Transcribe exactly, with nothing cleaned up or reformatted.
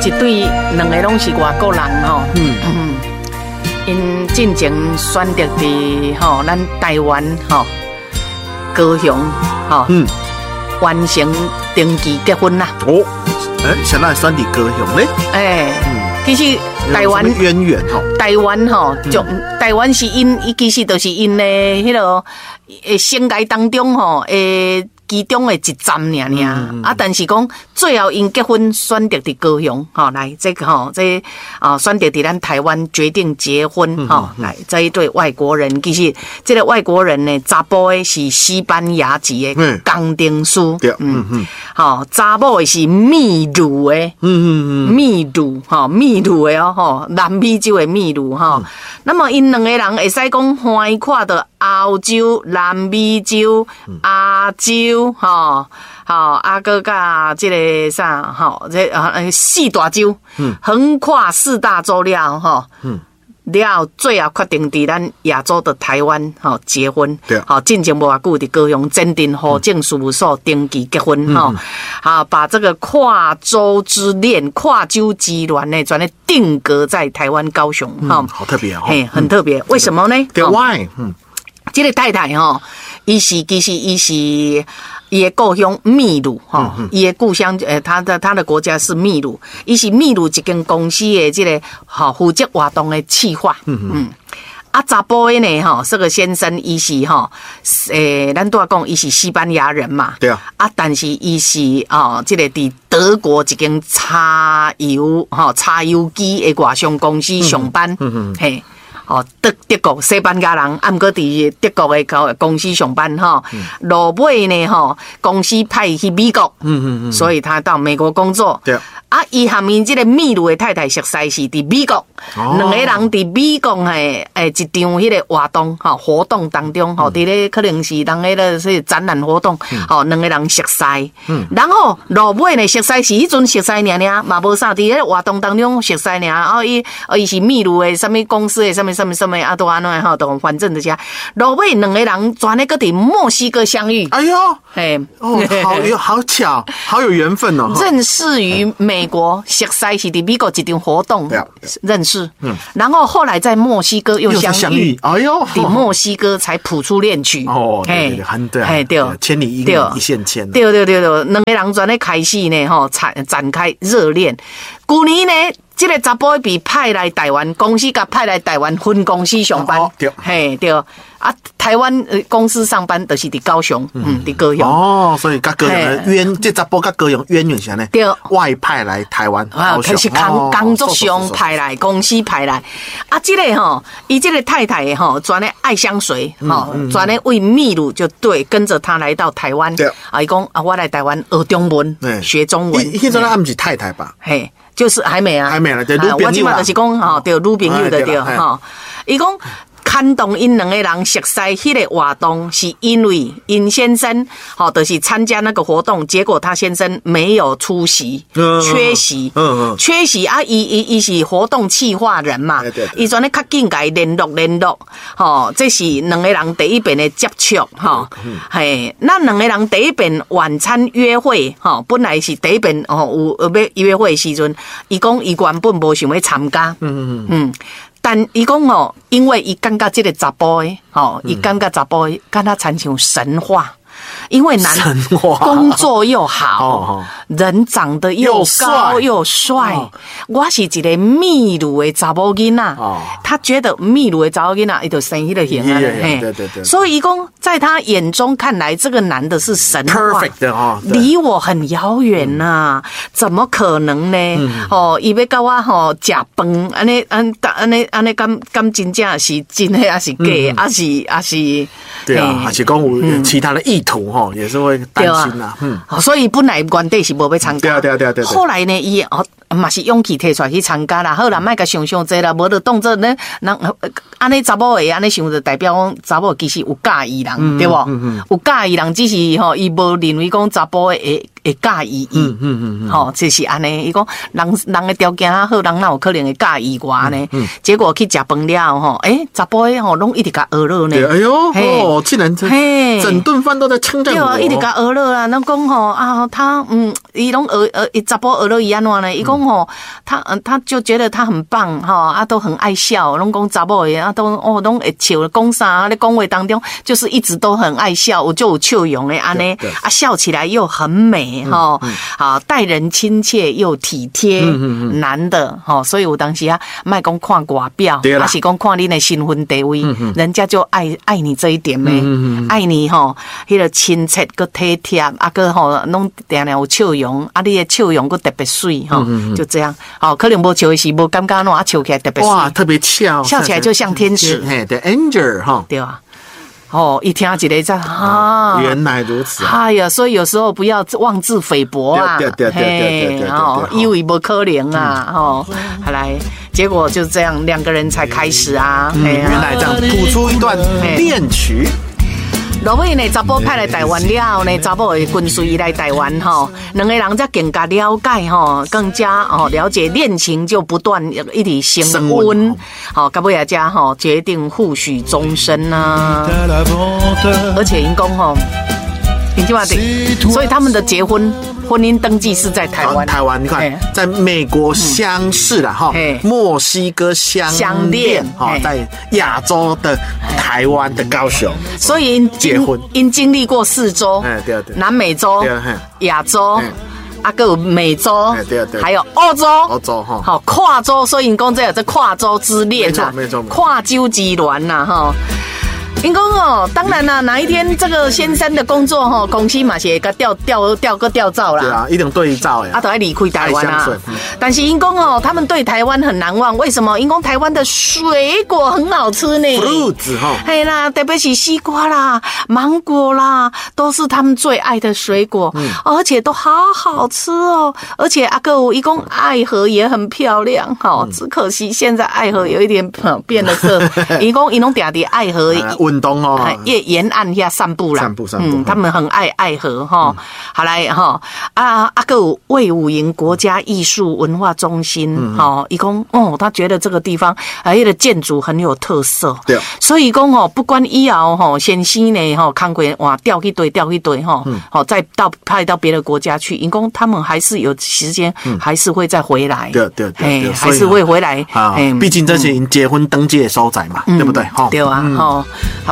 一对两个拢是外国人吼，嗯嗯，因进前选择伫吼咱台湾吼高雄吼，嗯，完成登记结婚啦。 哦，哎、欸，想到选伫高雄咧？ 哎、欸，嗯，其实台湾渊源吼， 台湾吼，就、嗯、台湾是因，伊其实就是因咧迄个诶生涯当中吼诶。其中的一站尔尔、嗯、啊，但是讲最后因结婚选择伫高雄，吼、哦、来这个吼、哦、这啊、哦、选择伫咱台湾决定结婚，吼、嗯哦、来这一对外国人，其实这个外国人呢，查甫的是西班牙籍的钢钉师，嗯嗯，好、嗯，查某的是秘鲁的，嗯嗯嗯，秘鲁吼秘鲁的哦吼，南美洲的秘鲁哈、哦嗯，那麼因兩個人會使講歡看到歐洲、南美洲、亞洲。吼，好啊，搁甲即个啥，吼，这啊四大洲，嗯，横跨四大洲了，吼，嗯，了最后决定伫咱亚洲的台湾，吼结婚，对，好，进前无偌久伫高雄真定户政事务所登记结婚，吼、嗯，好，把这个跨洲之恋、跨洲之恋呢，全咧定格在台湾高雄，哈、嗯， 好特别哦， 嘿，很特别，为什么呢？ 对 ，Why？ 嗯。 这个太太吼，伊是其实伊是伊的故乡秘鲁吼，伊的故乡诶，他的他的国家是秘鲁，伊是秘鲁一间公司的这个吼负责活动的企划，嗯嗯。啊，查甫的呢吼，这个先生伊是吼，诶，咱都要讲伊是西班牙人嘛， 对啊。 啊，但是伊是哦，这个伫德国一间柴油吼柴油机的外商公司上班，嗯嗯，嘿。哦，德德国西班牙人，啊，毋过伫德国的公司上班吼，落尾呢吼，公司派伊去美国，嗯嗯嗯，所以他到美国工作。对。啊，伊含伊即个秘鲁的太太熟悉是伫美国，两、哦、个人伫美国诶诶一場迄個活動吼活動當中吼，伫、嗯、咧可能是人迄個是展覽活動，吼、嗯、兩個人熟悉，嗯，然後落尾呢熟悉是迄陣熟悉爾爾，嘛無啥伫迄個活動當中熟悉爾，哦伊哦伊是秘魯的什麼公司的什麼什麼什麼啊都安怎吼，都反正這些，落尾兩個人全咧擱伫墨西哥相遇， 哎呦，嘿，哦，好有好巧，好有緣分哦， 認識於美國，熟悉是伫美國一場活動認識，嗯，然後後來在墨西哥又相遇，相遇哎呦，伫墨西哥才譜出戀曲，哦，對對對，很對，嘿對， 千里一一線牽， 對對對對，兩個人全咧開始呢，吼，展展開熱戀，舊年呢。這個查甫被派來台灣，公司甲派來台灣分公司上班，哦、對，嘿對，啊，台灣公司上班就是伫高雄，嗯，伫高雄。哦， 所以甲高雄的淵，這查甫甲高雄淵源啥呢？對，外派來台灣， 啊，開始工工作上派來，公司派來，啊，這個吼，伊這個太太吼，專咧愛相隨，吼，專咧為秘魯就對，跟着他來到台灣，對，啊，伊講啊，我來台灣學中文，學中文。 迄陣他們是太太吧？ 嘿。就是還沒啊， 還沒啦，對， 我即馬就是講吼，對，女朋友的對，吼，伊講牽動因兩個人熟悉迄個活動，是因為因先生吼，就是參加那個活動，結果他先生沒有出席，缺席，嗯嗯，缺席啊，伊伊伊是活動企劃人嘛，伊全咧較緊甲伊聯絡聯絡，吼，這是兩個人第一遍的接觸，吼，嘿，咱兩個人第一遍晚餐約會，吼，本來是第一遍吼有要約會的時陣，伊講伊原本無想要參加，嗯嗯嗯。但伊講哦，因為伊感覺這個查甫誒，吼，伊感覺查甫誒，跟他親像神話。因為男工作又好，人長得又高又帥，我是一個秘魯的查某囡仔，他覺得秘魯的查某囡仔伊就生迄個型啊，對對對，所以伊講在他眼中看來，這個男的是神話，離我很遙遠吶，怎麼可能呢？哦，伊要甲我吼食飯，安尼安安尼安尼，敢敢真正是真的還是假，還是還是？ 對啊，還是講有其他的意圖吼，也是會擔心啦。嗯， 所以本來原底是無要參加， 對啊對啊對啊對。後來呢，伊哦嘛是勇氣提出來去參加啦。好啦，莫甲想象濟啦，無就當做呢，人安尼查某個安尼想就代表講查某其實有介意人，對無？有介意人只是吼，伊無認為講查甫會會介意伊。嗯嗯嗯。吼，就是安尼。伊講人人嘅條件較好，人哪有可能會介意我呢？結果去食飯了吼，誒，查甫個吼攏一直甲學樂呢。 哎呦，哦，竟然整整頓飯都在稱讚我。 對啊，一直甲學樂啦，咱講吼啊，他嗯，伊攏學呃，查甫學樂伊安怎呢？伊講。 讲吼，他嗯他就觉得他很棒哈，啊都很爱笑，拢讲查某的啊都哦拢会笑，讲啥咧讲话当中就是一直都很爱笑，我就有笑容的安尼啊，笑起来又很美哈，好待人亲切又体贴，男的哈，所以我当时啊，卖讲看外表，还是讲看你的身份地位，人家就爱爱你这一点咩，爱你吼，迄个亲切个体贴，啊个吼拢定定有笑容，啊你的笑容个特别水哈，就这样，好可能无笑的时无感觉喏，啊笑起来特别水， 哇特别俏， 笑起来就像天使， 嘿对 angel 哈， 对啊。哦，一听一个在啊， 原来如此。 哎呀，所以有时候不要妄自菲薄啊， 对对对对对对， 哦，以为不可能啊，哦，后来结果就这样，两个人才开始啊， 原来这样谱出一段恋曲。 落尾呢，查甫派来台湾了后呢，查某会跟随伊来台湾吼，两个人才更加了解吼，更加哦了解恋情就不断一直升温，好，到尾啊家吼决定互许终身啊，而且因讲吼，因今嘛的，所以他们的结婚。婚姻登记是在台湾， 台湾你看，在美国相识了哈，墨西哥相相恋哈，在亚洲的台湾的高雄， 所以结婚，因经历过四洲，南美洲、亚洲。啊，还有美洲，还有欧洲， 欧洲哈， 好跨洲，所以因讲这有这跨洲之恋呐， 没错， 跨洲之恋呐，哈。因讲哦，当然啦，哪一天这个先生的工作哈，公司嘛是会甲调调调个调照啦。 对啊，一定对照呀。 啊，都要离开台湾啊。但是因讲哦，他们对台湾很难忘，为什么？因讲台湾的水果很好吃呢。 fruits 哈。 嘿啦，特别是西瓜啦、芒果啦，都是他们最爱的水果，嗯、而且都好好吃哦。而且阿哥，一共爱河也很漂亮哈、哦，只可惜现在爱河有一点变了色。一共一弄点点爱河。 运动哦， 沿沿岸下散步啦， 散步散步， 嗯，他们很爱爱河哈。好来哈啊啊个魏武营国家艺术文化中心哈，一共哦，他觉得这个地方哎的建筑很有特色， 对， 所以讲哦，不管以后哈先生呢哈看过哇调一堆调一堆哈，好再到派到别的国家去，因公他们还是有时间，还是会再回来， 对对对， 还是会回来啊，毕竟这是结婚登记的所在嘛，对不对？ 对啊，哈。